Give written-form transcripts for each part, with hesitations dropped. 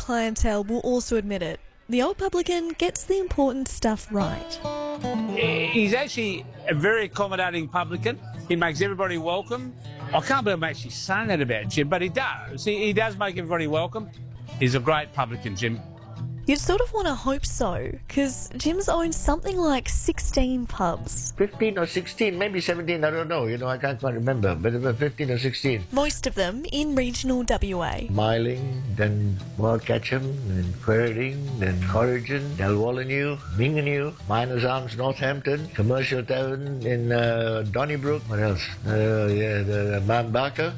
clientele will also admit it. The old publican gets the important stuff right. He's actually a very accommodating publican. He makes everybody welcome. I can't believe I'm actually saying that about Jim, but he does. He does make everybody welcome. He's a great publican, Jim. You'd sort of want to hope so, because Jim's owned something like 16 pubs. 15 or 16, maybe 17, I don't know. I can't quite remember, but about 15 or 16. Most of them in regional WA. Miling, then Wild Catcham, then Quairading, then Corrigan, Dalwallinu, Minganew, Miners Arms, Northampton, Commercial Tavern in Donnybrook. What else? The Mount Barker.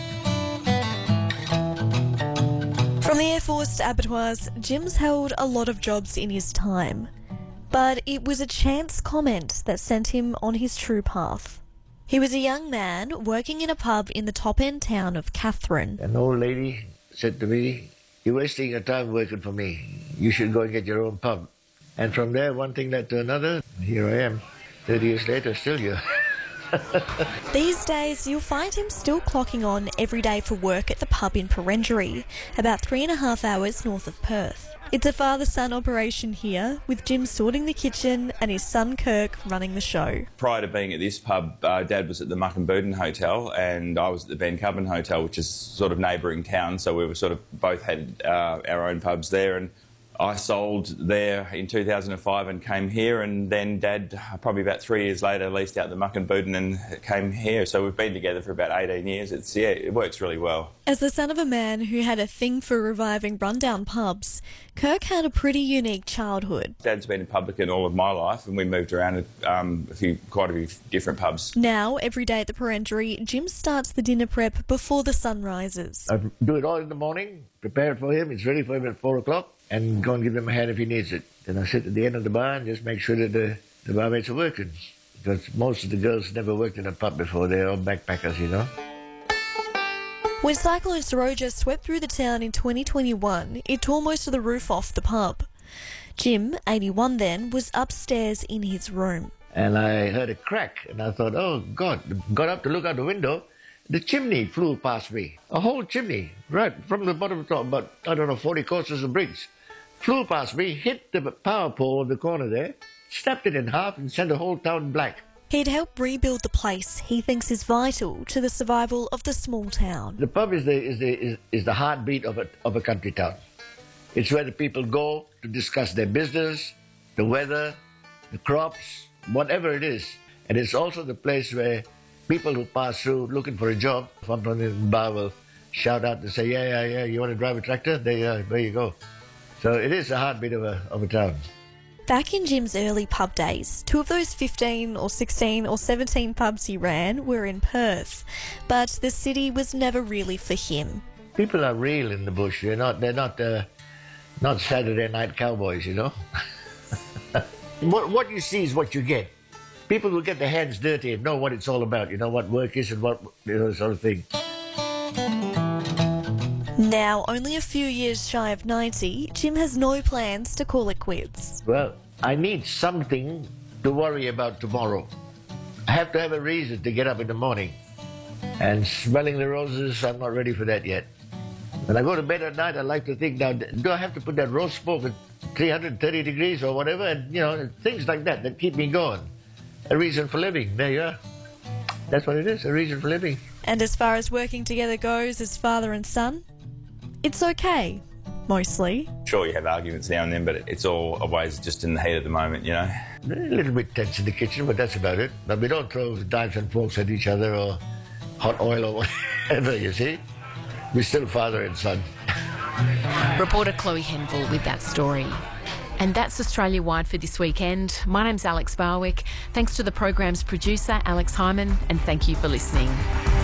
From the Air Force to abattoirs, Jim's held a lot of jobs in his time. But it was a chance comment that sent him on his true path. He was a young man working in a pub in the top-end town of Katherine. An old lady said to me, "You're wasting your time working for me. You should go and get your own pub." And from there, one thing led to another. Here I am, 30 years later, still here. These days, you'll find him still clocking on every day for work at the pub in Perenjori, about 3.5 hours north of Perth. It's a father-son operation here, with Jim sorting the kitchen and his son Kirk running the show. Prior to being at this pub, Dad was at the Muckenbuden Hotel and I was at the Ben Cubban Hotel, which is sort of neighbouring town, so we were sort of both had our own pubs there. And I sold there in 2005 and came here, and then Dad, probably about 3 years later, leased out the Muckenbuden and came here. So we've been together for about 18 years. It works really well. As the son of a man who had a thing for reviving rundown pubs, Kirk had a pretty unique childhood. Dad's been a publican all of my life, and we moved around quite a few different pubs. Now, every day at the Perenjori, Jim starts the dinner prep before the sun rises. I do it all in the morning, prepare it for him, it's ready for him at 4 o'clock, and go and give him a hand if he needs it. Then I sit at the end of the bar and just make sure that the barmaids are working. Because most of the girls never worked in a pub before, they're all backpackers, When Cyclone Seroja swept through the town in 2021, it tore most of the roof off the pub. Jim, 81 then, was upstairs in his room. And I heard a crack, and I thought, oh God, got up to look out the window. The chimney flew past me, a whole chimney, right from the bottom to top, about, 40 courses of bricks. Flew past me, hit the power pole in the corner there, snapped it in half and sent the whole town black. He'd helped rebuild the place he thinks is vital to the survival of the small town. The pub is the heartbeat of a country town. It's where the people go to discuss their business, the weather, the crops, whatever it is. And it's also the place where people who pass through looking for a job, someone in the bar will shout out and say, yeah, you want to drive a tractor? There you go. So it is the heartbeat of a town. Back in Jim's early pub days, 2 of those 15 or 16 or 17 pubs he ran were in Perth, but the city was never really for him. People are real in the bush. They're not Saturday night cowboys, What you see is what you get. People who get their hands dirty and know what it's all about, what work is and what sort of thing. Now, only a few years shy of 90, Jim has no plans to call it quits. Well, I need something to worry about tomorrow. I have to have a reason to get up in the morning. And smelling the roses, I'm not ready for that yet. When I go to bed at night, I like to think, now, do I have to put that roast pork at 330 degrees or whatever? And, things like that keep me going. A reason for living. There you are. That's what it is, a reason for living. And as far as working together goes as father and son, it's okay, mostly. Sure, you have arguments now and then, but it's all always just in the heat at the moment, A little bit tense in the kitchen, but that's about it. But we don't throw knives and forks at each other or hot oil or whatever, you see. We're still father and son. Reporter Chloe Henville with that story. And that's Australia-wide for this weekend. My name's Alex Barwick. Thanks to the program's producer, Alex Hyman, and thank you for listening.